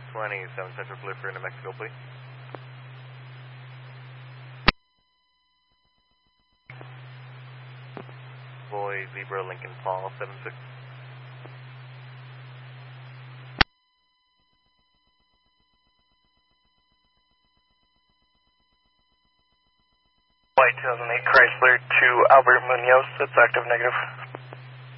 27 Central Prolifer into Mexico, please. Boy, Zebra, Lincoln, Paul, 76. White 2008 Chrysler to Albert Munoz, that's active negative.